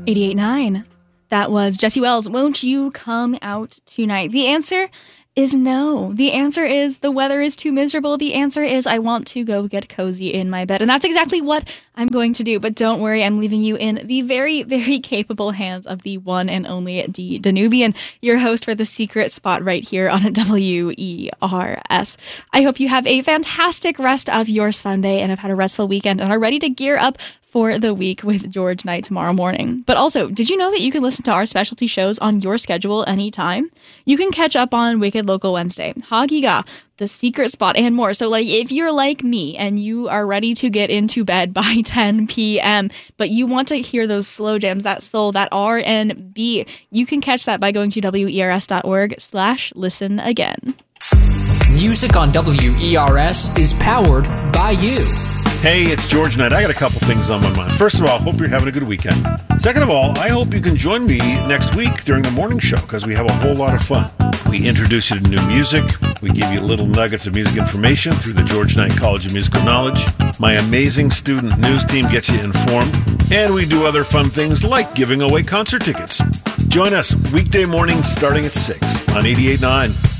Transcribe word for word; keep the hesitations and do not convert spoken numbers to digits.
eighty-eight point nine. That was Jesse Wells. Won't you come out tonight? The answer is no. The answer is the weather is too miserable. The answer is I want to go get cozy in my bed. And that's exactly what I'm going to do. But don't worry, I'm leaving you in the very, very capable hands of the one and only Dee Danubian, your host for The Secret Spot right here on W E R S. I hope you have a fantastic rest of your Sunday and have had a restful weekend and are ready to gear up for the week with George Knight tomorrow morning. But also, did you know that you can listen to our specialty shows on your schedule anytime? You can catch up on Wicked Local Wednesday, Hagiga, The Secret Spot, and more. So, like, if you're like me and you are ready to get into bed by ten p.m., but you want to hear those slow jams, that soul, that R and B, you can catch that by going to wers.org slash listen again. Music on W E R S is powered by you. Hey, it's George Knight. I got a couple things on my mind. First of all, hope you're having a good weekend. Second of all, I hope you can join me next week during the morning show because we have a whole lot of fun. We introduce you to new music. We give you little nuggets of music information through the George Knight College of Musical Knowledge. My amazing student news team gets you informed. And we do other fun things like giving away concert tickets. Join us weekday mornings starting at six on eighty-eight point nine.